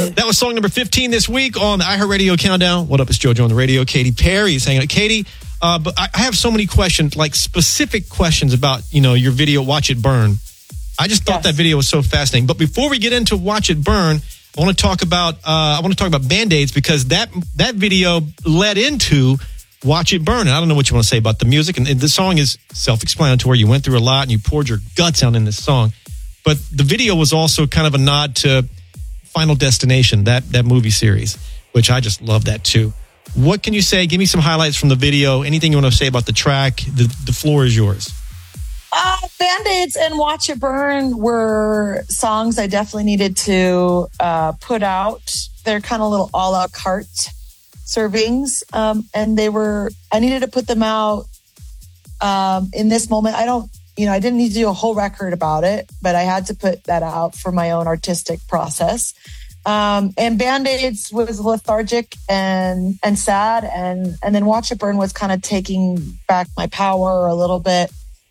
That was song number 15 this week on the iHeartRadio Countdown. What up? It's JoJo on the radio. Katy Perry is hanging out. Katy, but I have so many questions, like specific questions about, your video, Watch It Burn. I just thought that video was so fascinating. But before we get into Watch It Burn, I want to talk about Band-Aids, because that video led into Watch It Burn. And I don't know what you want to say about the music. And the song is self-explanatory. You went through a lot and you poured your guts out in this song. But the video was also kind of a nod to Final Destination, that movie series, which I just love that too. What can you say? Give me some highlights from the video. Anything you want to say about the track? The floor is yours. Band-Aids and Watch It Burn were songs I definitely needed to put out. They're kind of little a la carte servings. And I needed to put them out in this moment. I didn't need to do a whole record about it, but I had to put that out for my own artistic process. And Band-Aids was lethargic and sad. And then Watch It Burn was kind of taking back my power a little bit.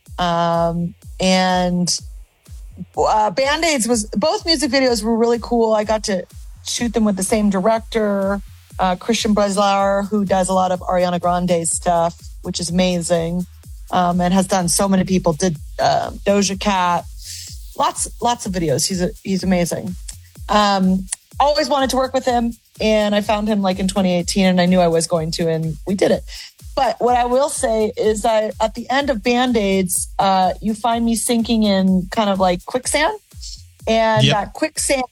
Band-Aids both music videos were really cool. I got to shoot them with the same director, Christian Breslauer, who does a lot of Ariana Grande's stuff, which is amazing. And has done so many people, did Doja Cat, lots of videos. He's amazing. Always wanted to work with him, and I found him like in 2018, and I knew I was going to, and we did it. But what I will say is that at the end of Band-Aids, you find me sinking in kind of like quicksand. And that quicksand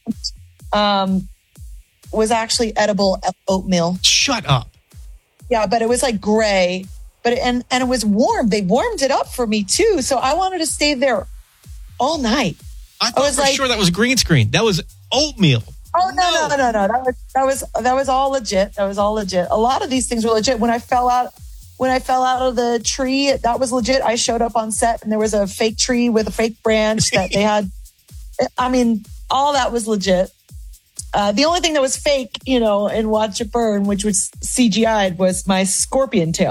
was actually edible oatmeal. Shut up. Yeah, but it was like gray. But and it was warm. They warmed it up for me too. So I wanted to stay there all night. I thought for sure that was green screen. That was oatmeal. Oh no. That was all legit. That was all legit. A lot of these things were legit. When I fell out of the tree, that was legit. I showed up on set and there was a fake tree with a fake branch that they had. I mean, all that was legit. The only thing that was fake, in Watch It Burn, which was CGI'd, was my scorpion tail.